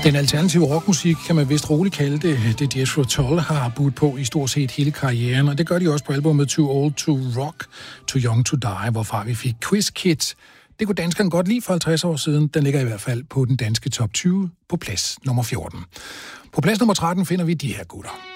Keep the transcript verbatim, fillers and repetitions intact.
Den alternative rockmusik kan man vist roligt kalde det, det Jethro Tull har budt på i stort set hele karrieren, og det gør de også på albumet Too Old to Rock, Too Young to Die, hvorfra vi fik Quiz Kids. Det kunne danskerne godt lide for halvtreds år siden. Den ligger i hvert fald på den danske top tyve på plads nummer fjorten. På plads nummer tretten finder vi de her gutter.